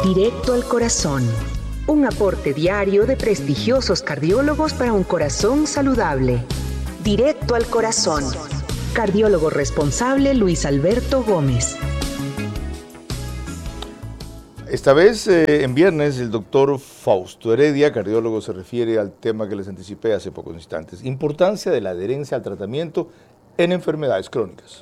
Directo al corazón. Un aporte diario de prestigiosos cardiólogos para un corazón saludable. Directo al corazón. Cardiólogo responsable Luis Alberto Gómez. Esta vez, en viernes, el doctor Fausto Heredia, cardiólogo, se refiere al tema que les anticipé hace pocos instantes. Importancia de la adherencia al tratamiento en enfermedades crónicas.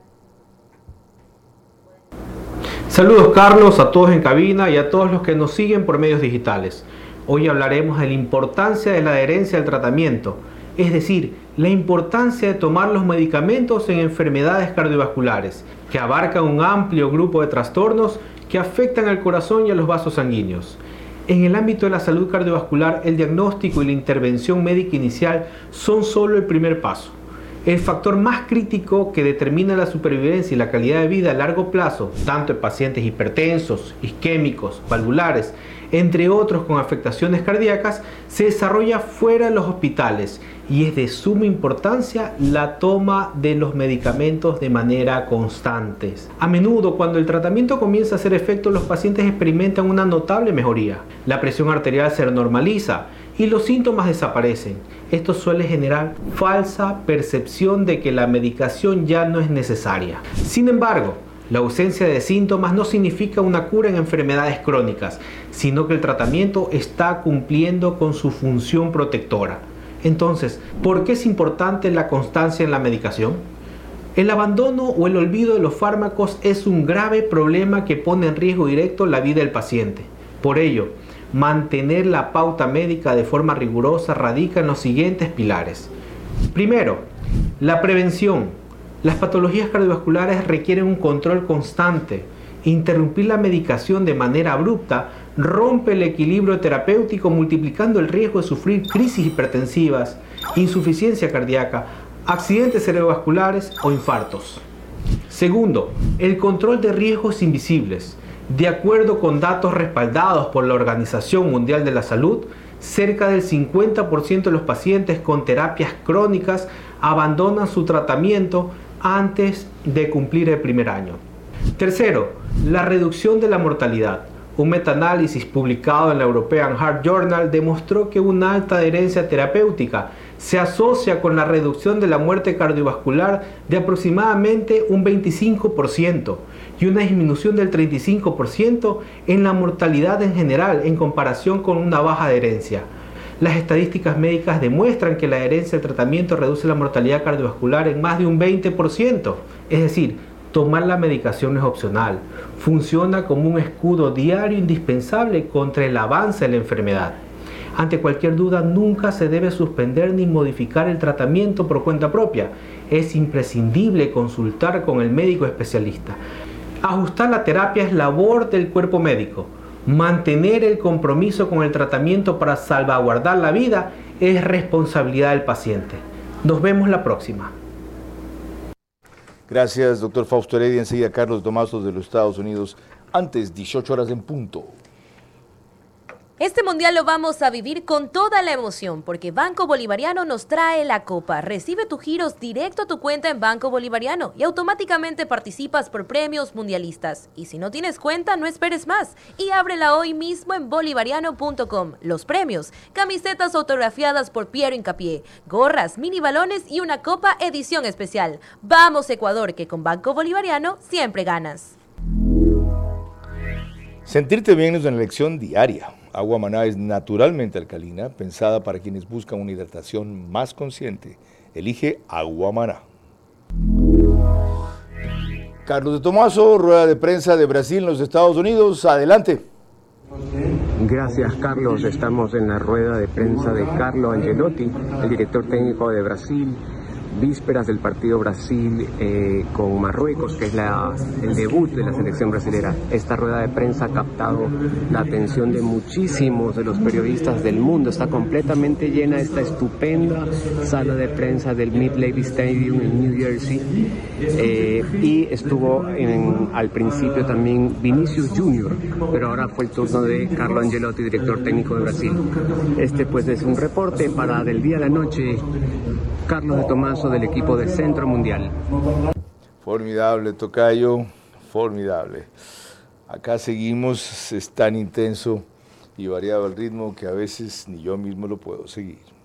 Saludos, Carlos, a todos en cabina y a todos los que nos siguen por medios digitales. Hoy hablaremos de la importancia de la adherencia al tratamiento, es decir, la importancia de tomar los medicamentos en enfermedades cardiovasculares, que abarcan un amplio grupo de trastornos que afectan al corazón y a los vasos sanguíneos. En el ámbito de la salud cardiovascular, el diagnóstico y la intervención médica inicial son solo el primer paso. El factor más crítico que determina la supervivencia y la calidad de vida a largo plazo, tanto en pacientes hipertensos, isquémicos, valvulares, entre otros con afectaciones cardíacas, se desarrolla fuera de los hospitales y es de suma importancia la toma de los medicamentos de manera constante. A menudo, cuando el tratamiento comienza a hacer efecto, los pacientes experimentan una notable mejoría. La presión arterial se normaliza y los síntomas desaparecen. Esto suele generar falsa percepción de que la medicación ya no es necesaria. Sin embargo, la ausencia de síntomas no significa una cura en enfermedades crónicas, sino que el tratamiento está cumpliendo con su función protectora. Entonces, ¿por qué es importante la constancia en la medicación? El abandono o el olvido de los fármacos es un grave problema que pone en riesgo directo la vida del paciente. Por ello, mantener la pauta médica de forma rigurosa radica en los siguientes pilares. Primero, la prevención. Las patologías cardiovasculares requieren un control constante. Interrumpir la medicación de manera abrupta rompe el equilibrio terapéutico, multiplicando el riesgo de sufrir crisis hipertensivas, insuficiencia cardíaca, accidentes cerebrovasculares o infartos. Segundo, el control de riesgos invisibles. De acuerdo con datos respaldados por la Organización Mundial de la Salud, cerca del 50% de los pacientes con terapias crónicas abandonan su tratamiento antes de cumplir el primer año. Tercero, la reducción de la mortalidad. Un metaanálisis publicado en la European Heart Journal demostró que una alta adherencia terapéutica se asocia con la reducción de la muerte cardiovascular de aproximadamente un 25% y una disminución del 35% en la mortalidad en general en comparación con una baja adherencia. Las estadísticas médicas demuestran que la adherencia al tratamiento reduce la mortalidad cardiovascular en más de un 20%. Es decir, tomar la medicación no es opcional. Funciona como un escudo diario indispensable contra el avance de la enfermedad. Ante cualquier duda, nunca se debe suspender ni modificar el tratamiento por cuenta propia. Es imprescindible consultar con el médico especialista. Ajustar la terapia es labor del cuerpo médico. Mantener el compromiso con el tratamiento para salvaguardar la vida es responsabilidad del paciente. Nos vemos la próxima. Gracias, doctor Fausto Heredia. Enseguida, Carlos Tomaso de los Estados Unidos. Antes, 18 horas en punto. Este mundial lo vamos a vivir con toda la emoción porque Banco Bolivariano nos trae la copa. Recibe tus giros directo a tu cuenta en Banco Bolivariano y automáticamente participas por premios mundialistas. Y si no tienes cuenta, no esperes más y ábrela hoy mismo en bolivariano.com. Los premios: camisetas autografiadas por Piero Hincapié, gorras, mini balones y una copa edición especial. Vamos, Ecuador, que con Banco Bolivariano siempre ganas. Sentirte bien es una elección diaria. Agua Maná es naturalmente alcalina, pensada para quienes buscan una hidratación más consciente. Elige Agua Maná. Carlos de Tomaso, rueda de prensa de Brasil en los Estados Unidos. Adelante. Gracias, Carlos. Estamos en la rueda de prensa de Carlo Ancelotti, el director técnico de Brasil. Vísperas del partido Brasil con Marruecos, que es el debut de la selección brasilera. Esta rueda de prensa ha captado la atención de muchísimos de los periodistas del mundo. Está completamente llena esta estupenda sala de prensa del Mid-Levy Stadium en New Jersey. Y estuvo al principio también Vinicius Junior, pero ahora fue el turno de Carlo Ancelotti, director técnico de Brasil. Pues es un reporte para del día a la noche. Carlos de Tomaso, del equipo de Centro Mundial. Formidable, tocayo, formidable. Acá seguimos, es tan intenso y variado el ritmo que a veces ni yo mismo lo puedo seguir.